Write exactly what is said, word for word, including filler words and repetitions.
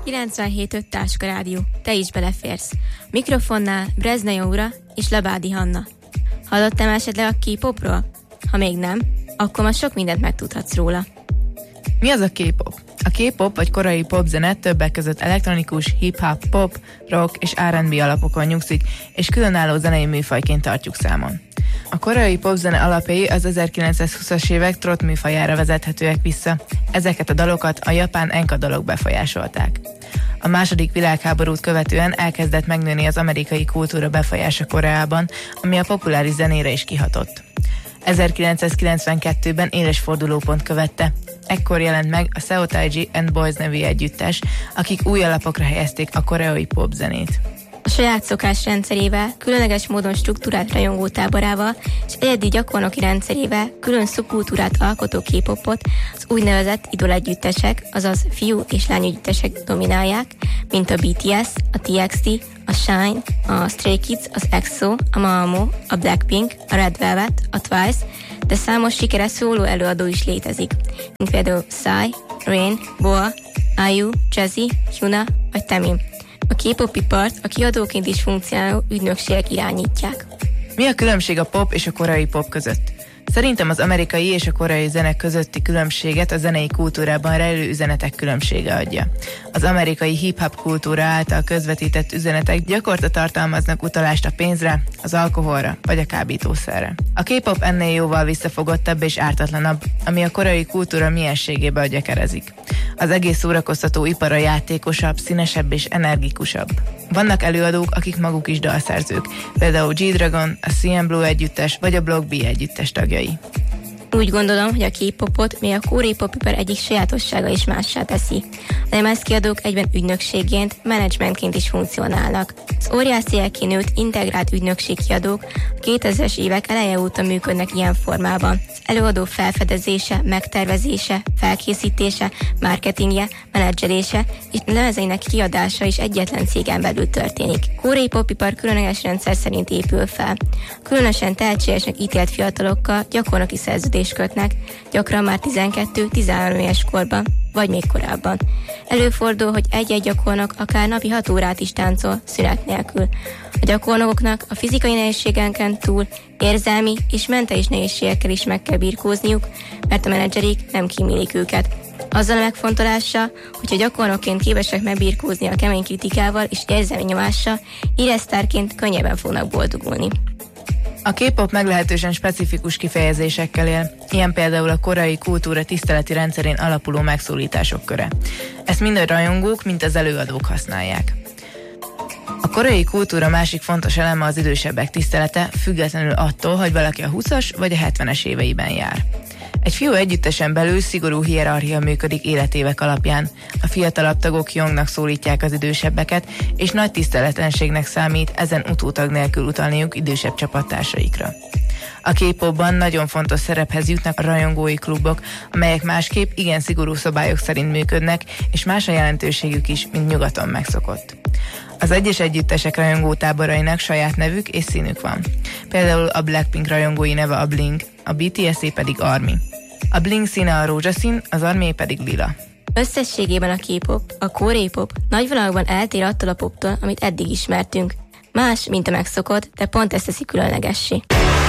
kilencvenhét öt Táska Rádió. Te is beleférsz. Mikrofonnál Brezna Jóra és Labádi Hanna. Hallottál esetleg a K-popról? Ha még nem, akkor ma sok mindent megtudhatsz róla. Mi az a K-pop? A K-pop vagy korai popzene többek között elektronikus, hip-hop, pop, rock és er and bé alapokon nyugszik, és különálló zenei műfajként tartjuk számon. A korai popzene alapjai az ezerkilencszázhúszas évek trot műfajára vezethetőek vissza. Ezeket a dalokat a japán enka dalok befolyásolták. A második világháborút követően elkezdett megnőni az amerikai kultúra befolyása Koreában, ami a populáris zenére is kihatott. ezerkilencszázkilencvenkettőben éles fordulópont követte. Ekkor jelent meg a Seo Taiji and Boys nevű együttes, akik új alapokra helyezték a koreai popzenét. A saját szokásrendszerével, különleges módon struktúrált rajongótáborával és egyedi gyakornoki rendszerével külön szubkultúrát alkotó K-popot az úgynevezett idol együttesek, azaz fiú és lány együttesek dominálják, mint a bé té es, a té iksz té, a Shine, a Stray Kids, az EXO, a Mamamoo, a Blackpink, a Red Velvet, a Twice, de számos sikeres szóló előadó is létezik, mint például Psy, Rain, Boa, i u, Jazzy, Hyuna vagy Temin. A K-pop ipart a kiadóként is funkcionáló ügynökségek irányítják. Mi a különbség a pop és a koreai pop között? Szerintem az amerikai és a koreai zene közötti különbséget a zenei kultúrában rejlő üzenetek különbsége adja. Az amerikai hip-hop kultúra által közvetített üzenetek gyakorta tartalmaznak utalást a pénzre, az alkoholra vagy a kábítószerre. A K-pop ennél jóval visszafogottabb és ártatlanabb, ami a koreai kultúra mienségébe gyökerezik. Az egész szórakoztató ipara játékosabb, színesebb és energikusabb. Vannak előadók, akik maguk is dalszerzők, például G-Dragon, a cé en Blue együttes vagy a Block B együttes tagjai. Úgy gondolom, hogy a K-popot még a koreai popipar egyik sajátossága is mássá teszi. A lemezkiadók egyben ügynökségként, menedzsmentként is funkcionálnak. Az óriási elkinőtt integrált ügynökségkiadók a kétezres évek eleje óta működnek ilyen formában. Az előadó felfedezése, megtervezése, felkészítése, marketingje, menedzselése és lemezeinek kiadása is egyetlen cégen belül történik. A koreai popipar különleges rendszer szerint épül fel. Különösen tehetségesnek ítélt fiatalokkal gyakornoki szerződést kötnek, gyakran már tizenkettő-tizenhárom éves korban, vagy még korábban. Előfordul, hogy egy-egy gyakornok akár napi hat órát is táncol szünet nélkül. A gyakornokoknak a fizikai nehézségenken túl érzelmi és mentális nehézségekkel is meg kell birkózniuk, mert a menedzserik nem kímélik őket. Azzal a megfontolással, hogyha gyakornokként képesek megbirkózni a kemény kritikával és érzelmi nyomással, éreztárként könnyebben fognak boldogulni. A K-pop meglehetősen specifikus kifejezésekkel él, ilyen például a koreai kultúra tiszteleti rendszerén alapuló megszólítások köre. Ezt mind a rajongók, mint az előadók használják. A koreai kultúra másik fontos eleme az idősebbek tisztelete, függetlenül attól, hogy valaki a húszas vagy a hetvenes éveiben jár. Egy fiú együttesen belül szigorú hierarchia működik életévek alapján. A fiatalabb tagok Jongnak szólítják az idősebbeket, és nagy tiszteletlenségnek számít ezen utótag nélkül utalniuk idősebb csapattársaikra. A K-popban nagyon fontos szerephez jutnak a rajongói klubok, amelyek másképp igen szigorú szabályok szerint működnek, és más a jelentőségük is, mint nyugaton megszokott. Az egyes együttesek rajongótáborainak saját nevük és színük van. Például a Blackpink rajongói neve a Bling, a bé té es-é pedig Army. A Bling színe a rózsaszín, az Army pedig lila. Összességében a K-pop, a koreai pop nagy vonalakban eltér attól a poptól, amit eddig ismertünk. Más, mint a megszokott, de pont ezt teszi különlegessé.